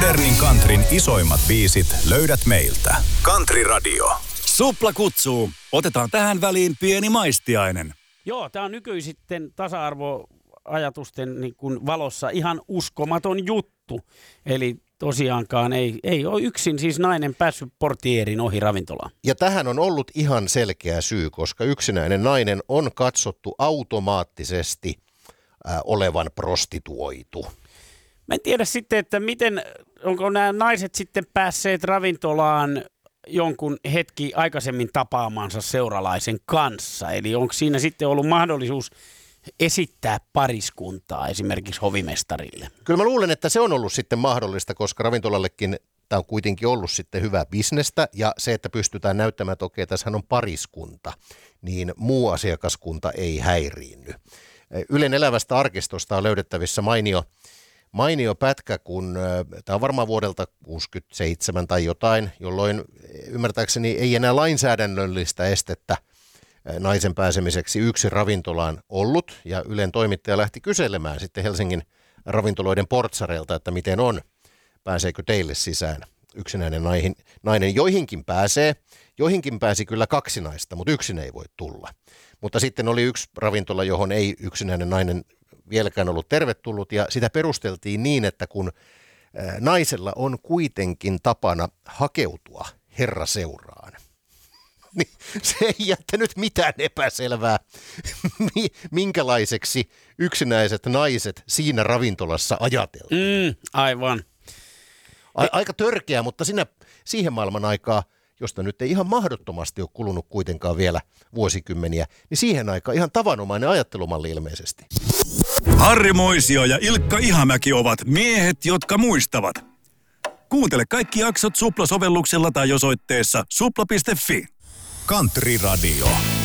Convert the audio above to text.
Modernin countryn isoimmat biisit löydät meiltä. Country Radio. Supla kutsuu. Otetaan tähän väliin pieni maistiainen. Joo, tämä on nykyisten tasa-arvoajatusten niin kuin valossa ihan uskomaton juttu. Eli tosiaankaan ei ole yksin siis nainen päässyt portierin ohi ravintolaan. Ja tähän on ollut ihan selkeä syy, koska yksinäinen nainen on katsottu automaattisesti olevan prostituoitu. Mä en tiedä sitten, että onko nämä naiset sitten päässeet ravintolaan jonkun hetki aikaisemmin tapaamansa seuralaisen kanssa. Eli onko siinä sitten ollut mahdollisuus esittää pariskuntaa esimerkiksi hovimestarille? Kyllä mä luulen, että se on ollut sitten mahdollista, koska ravintolallekin tämä on kuitenkin ollut sitten hyvää bisnestä. Ja se, että pystytään näyttämään, että okei, tässähän on pariskunta, niin muu asiakaskunta ei häiriinny. Ylen elävästä arkistosta on löydettävissä mainio pätkä, kun tämä on varmaan vuodelta 67 tai jotain, jolloin ymmärtääkseni ei enää lainsäädännöllistä estettä naisen pääsemiseksi yksin ravintolaan ollut, ja Ylen toimittaja lähti kyselemään sitten Helsingin ravintoloiden portsareilta, että miten on, pääseekö teille sisään yksinäinen nainen. Joihinkin pääsi kyllä 2 naista, mutta yksin ei voi tulla. Mutta sitten oli yksi ravintola, johon ei yksinäinen nainen vieläkään ollut tervetullut, ja sitä perusteltiin niin, että kun naisella on kuitenkin tapana hakeutua herraseuraan, niin se ei jättänyt mitään epäselvää, minkälaiseksi yksinäiset naiset siinä ravintolassa ajateltiin. Aivan. Aika törkeä, mutta siihen maailman aikaa, josta nyt ei ihan mahdottomasti ole kulunut kuitenkaan vielä vuosikymmeniä, niin siihen aikaan ihan tavanomainen ajattelumalli ilmeisesti. Harri Moisio ja Ilkka Ihamäki ovat miehet, jotka muistavat. Kuuntele kaikki jaksot Supla-sovelluksella tai osoitteessa supla.fi. Country Radio.